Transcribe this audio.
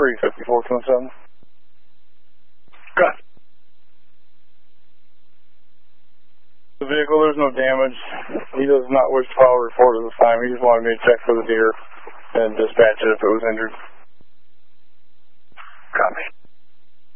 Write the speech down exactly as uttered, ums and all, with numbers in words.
three, fifty-four twenty-seven. Got it. The vehicle, there's no damage. He does not wish to file a report at this time. He just wanted me to check for the deer and dispatch it if it was injured.